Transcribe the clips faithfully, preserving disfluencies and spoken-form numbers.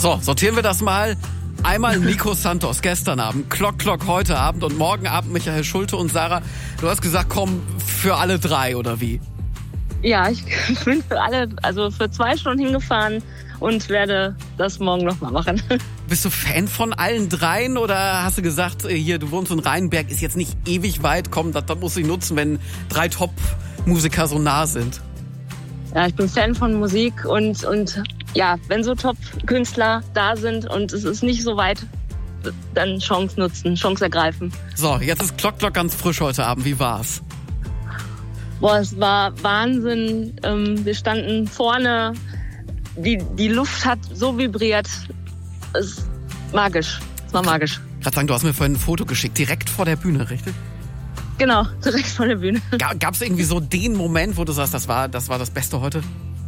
So, sortieren wir das mal. Einmal Nico Santos gestern Abend, Klock Klock heute Abend und morgen Abend Michael Schulte und Sarah. Du hast gesagt, komm für alle drei, oder wie? Ja, ich bin für alle, also für zwei Stunden hingefahren und werde das morgen nochmal machen. Bist du Fan von allen dreien oder hast du gesagt, hier, du wohnst in Rheinberg, ist jetzt nicht ewig weit, komm, das, das muss ich nutzen, wenn drei Top-Musiker so nah sind? Ja, ich bin Fan von Musik und, und ja, wenn so Top-Künstler da sind und es ist nicht so weit, dann Chance nutzen, Chance ergreifen. So, jetzt ist Klock Klock ganz frisch heute Abend. Wie war's? Boah, es war Wahnsinn. Ähm, wir standen vorne, die, die Luft hat so vibriert. Es ist magisch. Es war magisch. Ich kann sagen, du hast mir vorhin ein Foto geschickt, direkt vor der Bühne, richtig? Genau, direkt vor der Bühne. Gab es irgendwie so den Moment, wo du sagst, das war das, war das Beste heute?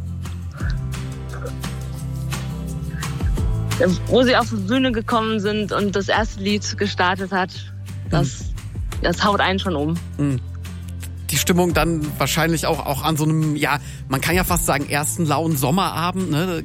Wo sie auf die Bühne gekommen sind und das erste Lied gestartet hat, das, mhm. das haut einen schon um. Mhm. Die Stimmung dann wahrscheinlich auch, auch an so einem, ja, man kann ja fast sagen, ersten lauen Sommerabend, ne?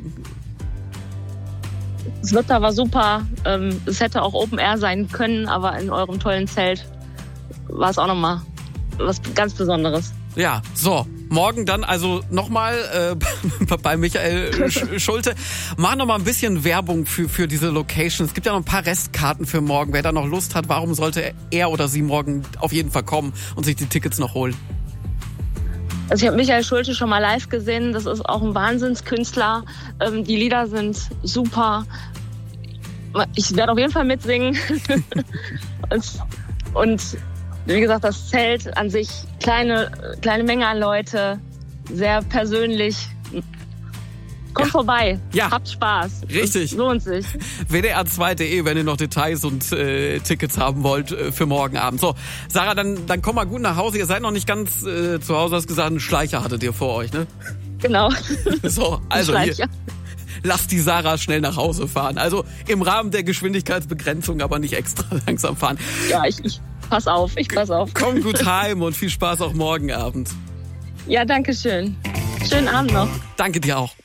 Das Wetter war super. Es hätte auch Open Air sein können, aber in eurem tollen Zelt war es auch nochmal was ganz Besonderes. Ja, so. Morgen dann also nochmal äh, bei Michael Schulte. Mach noch mal ein bisschen Werbung für, für diese Location. Es gibt ja noch ein paar Restkarten für morgen. Wer da noch Lust hat, warum sollte er oder sie morgen auf jeden Fall kommen und sich die Tickets noch holen? Also ich habe Michael Schulte schon mal live gesehen. Das ist auch ein Wahnsinnskünstler. Ähm, die Lieder sind super. Ich werde auf jeden Fall mitsingen. und, und wie gesagt, das Zelt an sich, kleine, kleine Menge an Leute, sehr persönlich. Kommt ja. vorbei, ja. habt Spaß. Richtig. Es lohnt sich. W D R zwei punkt de, wenn ihr noch Details und äh, Tickets haben wollt äh, für morgen Abend. So, Sarah, dann, dann komm mal gut nach Hause. Ihr seid noch nicht ganz äh, zu Hause, hast gesagt, einen Schleicher hattet ihr vor euch, ne? Genau. So, also hier, lasst die Sarah schnell nach Hause fahren. Also im Rahmen der Geschwindigkeitsbegrenzung, aber nicht extra langsam fahren. Ja, ich... ich Pass auf, ich pass auf. Komm gut heim und viel Spaß auch morgen Abend. Ja, danke schön. Schönen Abend noch. Danke dir auch.